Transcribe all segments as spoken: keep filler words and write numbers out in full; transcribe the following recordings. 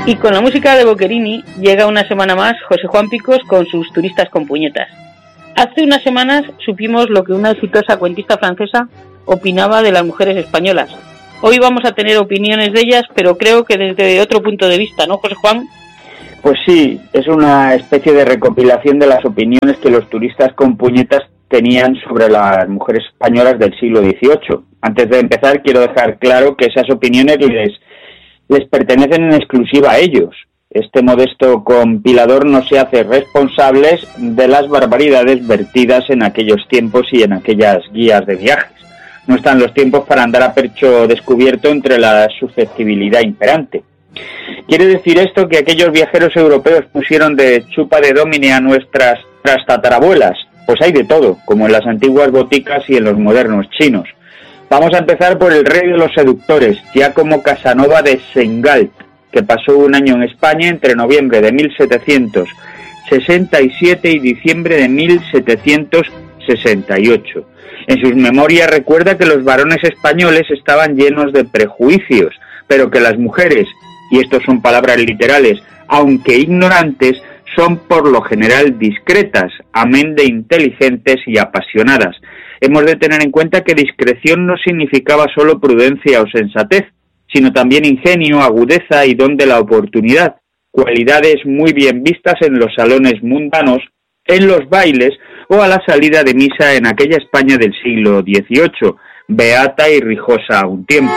Y con la música de Boccherini llega una semana más José Juan Picos con sus turistas con puñetas. Hace unas semanas supimos lo que una exitosa cuentista francesa opinaba de las mujeres españolas. Hoy vamos a tener opiniones de ellas, pero creo que desde otro punto de vista, ¿no, José Juan? Pues sí, es una especie de recopilación de las opiniones que los turistas con puñetas tenían sobre las mujeres españolas del siglo dieciocho. Antes de empezar, quiero dejar claro que esas opiniones les, les pertenecen en exclusiva a ellos. Este modesto compilador no se hace responsable de las barbaridades vertidas en aquellos tiempos y en aquellas guías de viajes. No están los tiempos para andar a pecho descubierto entre la susceptibilidad imperante. ¿Quiere decir esto que aquellos viajeros europeos pusieron de chupa de domine a nuestras tatarabuelas? Pues hay de todo, como en las antiguas boticas y en los modernos chinos. Vamos a empezar por el rey de los seductores, Giacomo Casanova de Seingalt, que pasó un año en España entre noviembre de mil setecientos sesenta y siete y diciembre de mil setecientos sesenta y ocho. En sus memorias recuerda que los varones españoles estaban llenos de prejuicios, pero que las mujeres, y estos son palabras literales, aunque ignorantes, son por lo general discretas, amén de inteligentes y apasionadas. Hemos de tener en cuenta que discreción no significaba solo prudencia o sensatez, sino también ingenio, agudeza y don de la oportunidad, cualidades muy bien vistas en los salones mundanos, en los bailes o a la salida de misa en aquella España del siglo dieciocho, beata y rijosa a un tiempo.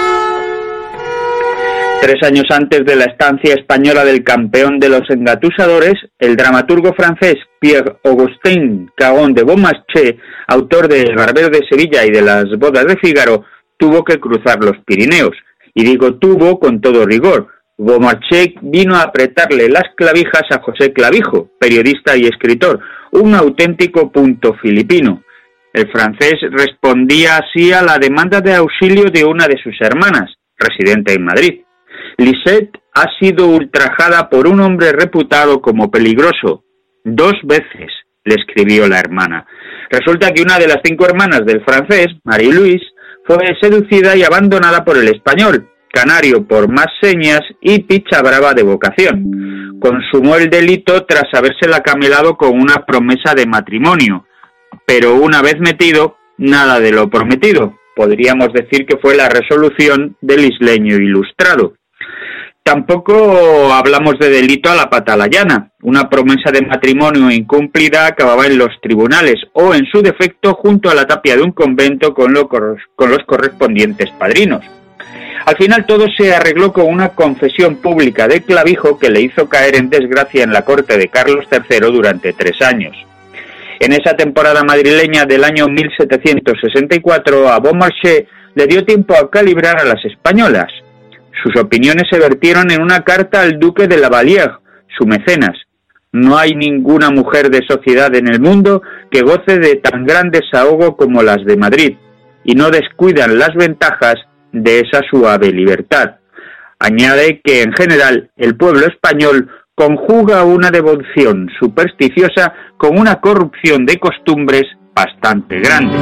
Tres años antes de la estancia española del campeón de los engatusadores, el dramaturgo francés Pierre-Augustin Caron de Beaumarchais, autor de El barbero de Sevilla y de Las bodas de Fígaro, tuvo que cruzar los Pirineos. Y digo tuvo con todo rigor. Beaumarchais vino a apretarle las clavijas a José Clavijo, periodista y escritor, un auténtico punto filipino. El francés respondía así a la demanda de auxilio de una de sus hermanas, residente en Madrid. Lisette ha sido ultrajada por un hombre reputado como peligroso. Dos veces, le escribió la hermana. Resulta que una de las cinco hermanas del francés, Marie-Louise, fue seducida y abandonada por el español, canario por más señas y picha brava de vocación. Consumó el delito tras habérsela camelado con una promesa de matrimonio, pero una vez metido, nada de lo prometido. Podríamos decir que fue la resolución del isleño ilustrado. Tampoco hablamos de delito a la patalayana. Una promesa de matrimonio incumplida acababa en los tribunales o, en su defecto, junto a la tapia de un convento con, lo, con los correspondientes padrinos. Al final todo se arregló con una confesión pública de Clavijo que le hizo caer en desgracia en la corte de Carlos tercero durante tres años. En esa temporada madrileña del año mil setecientos sesenta y cuatro, a Beaumarchais le dio tiempo a calibrar a las españolas. Sus opiniones se vertieron en una carta al duque de Lavalier, su mecenas. No hay ninguna mujer de sociedad en el mundo que goce de tan gran desahogo como las de Madrid, y no descuidan las ventajas de esa suave libertad. Añade que, en general, el pueblo español conjuga una devoción supersticiosa con una corrupción de costumbres bastante grande.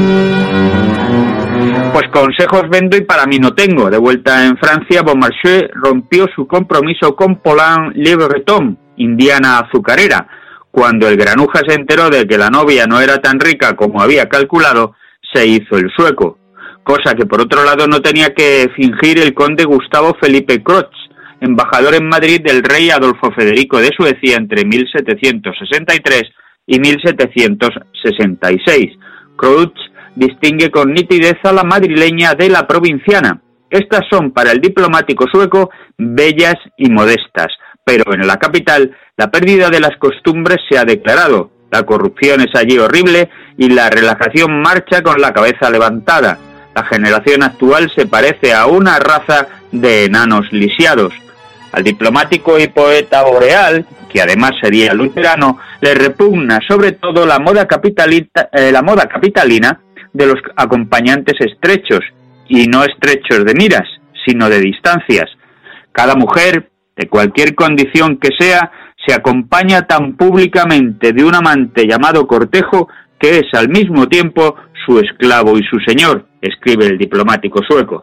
Pues consejos vendo y para mí no tengo. De vuelta en Francia, Beaumarchais rompió su compromiso con Paulin Le Breton, indiana azucarera. Cuando el granuja se enteró de que la novia no era tan rica como había calculado, se hizo el sueco. Cosa que por otro lado no tenía que fingir el conde Gustavo Felipe Crotz, embajador en Madrid del rey Adolfo Federico de Suecia entre mil setecientos sesenta y tres y mil setecientos sesenta y seis. Crotz distingue con nitidez a la madrileña de la provinciana. Estas son para el diplomático sueco bellas y modestas, pero en la capital la pérdida de las costumbres se ha declarado, la corrupción es allí horrible y la relajación marcha con la cabeza levantada. La generación actual se parece a una raza de enanos lisiados. Al diplomático y poeta Boreal, que además sería luterano, le repugna sobre todo la moda capitalita, eh, la moda capitalina de los acompañantes estrechos, y no estrechos de miras, sino de distancias. Cada mujer, de cualquier condición que sea, se acompaña tan públicamente de un amante llamado cortejo que es al mismo tiempo su esclavo y su señor, escribe el diplomático sueco.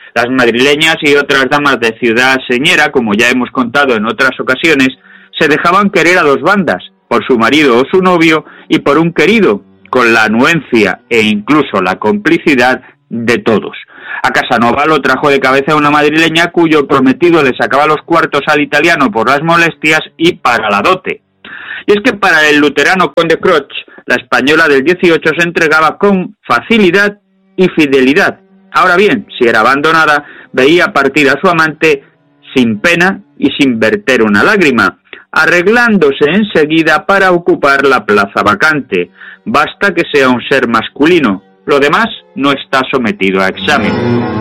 Las madrileñas y otras damas de ciudad señera, como ya hemos contado en otras ocasiones, se dejaban querer a dos bandas, por su marido o su novio y por un querido, con la anuencia e incluso la complicidad de todos. A Casanova lo trajo de cabeza una madrileña cuyo prometido le sacaba los cuartos al italiano por las molestias y para la dote. Y es que para el luterano conde Croch, la española del dieciocho se entregaba con facilidad y fidelidad. Ahora bien, si era abandonada, veía partir a su amante sin pena y sin verter una lágrima, arreglándose enseguida para ocupar la plaza vacante. Basta que sea un ser masculino, lo demás no está sometido a examen.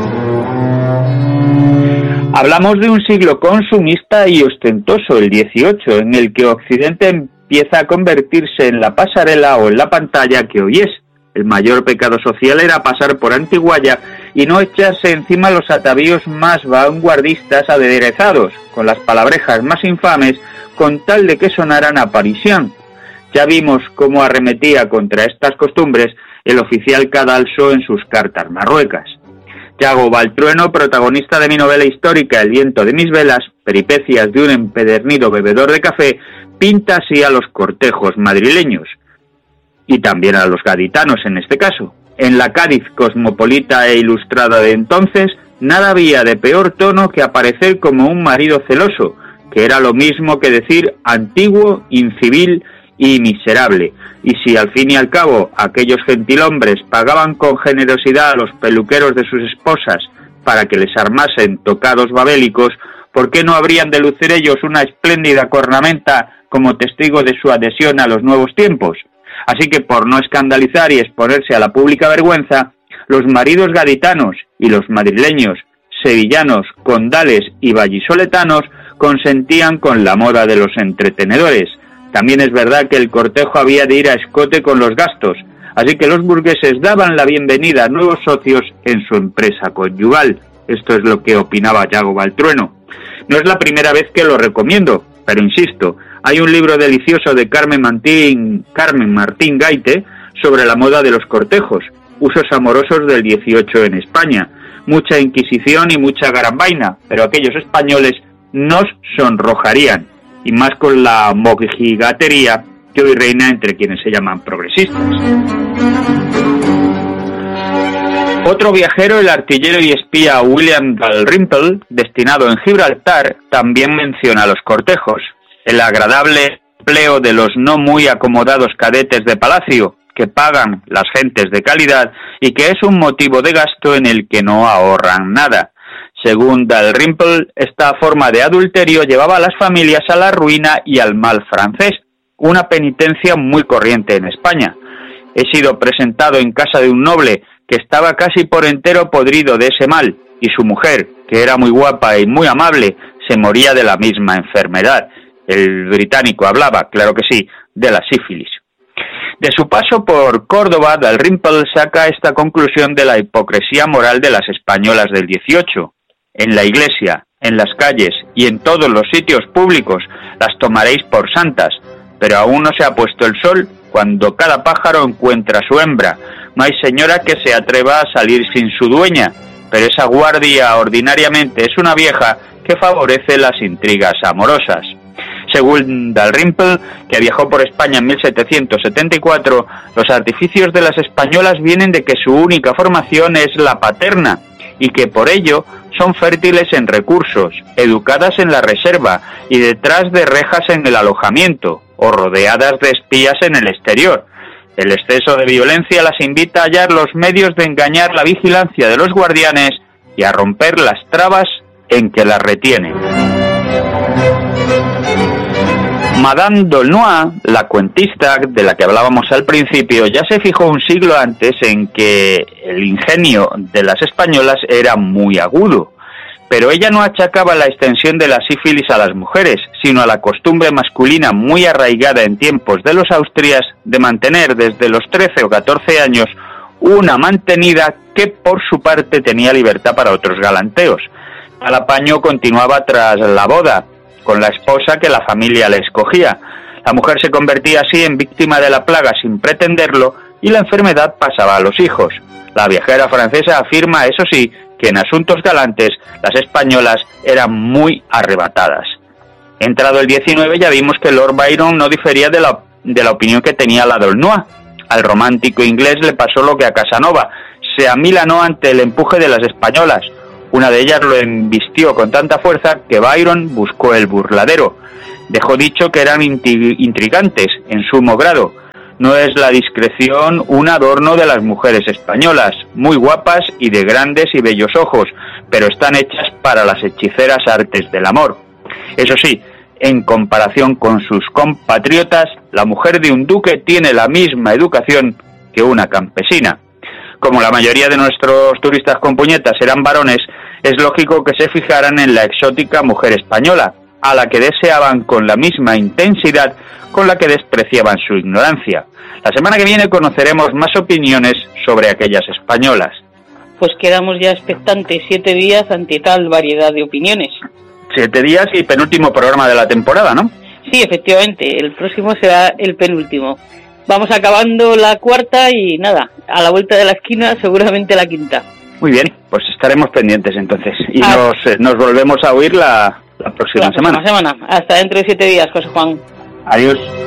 Hablamos de un siglo consumista y ostentoso, el dieciocho, en el que Occidente empieza a convertirse en la pasarela o en la pantalla que hoy es. El mayor pecado social era pasar por antigualla y no echarse encima los atavíos más vanguardistas aderezados, con las palabrejas más infames, con tal de que sonaran a parisión. Ya vimos cómo arremetía contra estas costumbres el oficial Cadalso en sus cartas marruecas. Yago Baltrueno, protagonista de mi novela histórica El viento de mis velas, peripecias de un empedernido bebedor de café, pinta así a los cortejos madrileños. Y también a los gaditanos en este caso. En la Cádiz cosmopolita e ilustrada de entonces, nada había de peor tono que aparecer como un marido celoso, que era lo mismo que decir antiguo, incivil y miserable. Y si al fin y al cabo aquellos gentilhombres pagaban con generosidad a los peluqueros de sus esposas para que les armasen tocados babélicos, ¿por qué no habrían de lucir ellos una espléndida cornamenta como testigo de su adhesión a los nuevos tiempos? Así que por no escandalizar y exponerse a la pública vergüenza, los maridos gaditanos y los madrileños, sevillanos, condales y vallisoletanos consentían con la moda de los entretenedores. También es verdad que el cortejo había de ir a escote con los gastos, así que los burgueses daban la bienvenida a nuevos socios en su empresa conyugal. Esto es lo que opinaba Yago Baltrueno. No es la primera vez que lo recomiendo, pero insisto, hay un libro delicioso de Carmen Martín, Carmen Martín Gaite sobre la moda de los cortejos, usos amorosos del dieciocho en España. Mucha inquisición y mucha garambaina, pero aquellos españoles nos sonrojarían, y más con la mojigatería que hoy reina entre quienes se llaman progresistas. Otro viajero, el artillero y espía William Dalrymple, destinado en Gibraltar, también menciona los cortejos, el agradable empleo de los no muy acomodados cadetes de palacio, que pagan las gentes de calidad y que es un motivo de gasto en el que no ahorran nada. Según Dalrymple, esta forma de adulterio llevaba a las familias a la ruina y al mal francés, una penitencia muy corriente en España. He sido presentado en casa de un noble que estaba casi por entero podrido de ese mal, y su mujer, que era muy guapa y muy amable, se moría de la misma enfermedad. El británico hablaba, claro que sí, de la sífilis. De su paso por Córdoba, Dalrymple saca esta conclusión de la hipocresía moral de las españolas del dieciocho. En la iglesia, en las calles y en todos los sitios públicos las tomaréis por santas, pero aún no se ha puesto el sol cuando cada pájaro encuentra su hembra. No hay señora que se atreva a salir sin su dueña, pero esa guardia ordinariamente es una vieja que favorece las intrigas amorosas. Según Dalrymple, que viajó por España en mil setecientos setenta y cuatro, los artificios de las españolas vienen de que su única formación es la paterna, y que por ello son fértiles en recursos, educadas en la reserva y detrás de rejas en el alojamiento, o rodeadas de espías en el exterior. El exceso de violencia las invita a hallar los medios de engañar la vigilancia de los guardianes y a romper las trabas en que las retienen. Madame d'Aulnoy, la cuentista de la que hablábamos al principio, ya se fijó un siglo antes en que el ingenio de las españolas era muy agudo, pero ella no achacaba la extensión de la sífilis a las mujeres, sino a la costumbre masculina muy arraigada en tiempos de los Austrias de mantener desde los trece o catorce años una mantenida que por su parte tenía libertad para otros galanteos. Al apaño continuaba tras la boda, con la esposa que la familia le escogía. La mujer se convertía así en víctima de la plaga sin pretenderlo y la enfermedad pasaba a los hijos. La viajera francesa afirma, eso sí, que en asuntos galantes las españolas eran muy arrebatadas. Entrado el diecinueve ya vimos que Lord Byron no difería de la, de la opinión que tenía la d'Aulnoy. Al romántico inglés le pasó lo que a Casanova, se amilanó ante el empuje de las españolas. Una de ellas lo embistió con tanta fuerza que Byron buscó el burladero. Dejó dicho que eran intrigantes en sumo grado. No es la discreción un adorno de las mujeres españolas, muy guapas y de grandes y bellos ojos, pero están hechas para las hechiceras artes del amor. Eso sí, en comparación con sus compatriotas, la mujer de un duque tiene la misma educación que una campesina. Como la mayoría de nuestros turistas con puñetas eran varones, es lógico que se fijaran en la exótica mujer española, a la que deseaban con la misma intensidad con la que despreciaban su ignorancia. La semana que viene conoceremos más opiniones sobre aquellas españolas. Pues quedamos ya expectantes siete días ante tal variedad de opiniones. Siete días y penúltimo programa de la temporada, ¿no? Sí, efectivamente, el próximo será el penúltimo. Vamos acabando la cuarta y nada, a la vuelta de la esquina seguramente la quinta. Muy bien, pues estaremos pendientes entonces y ah. nos, eh, nos volvemos a oír la, la próxima la semana. semana. Hasta dentro de siete días, José Juan. Adiós.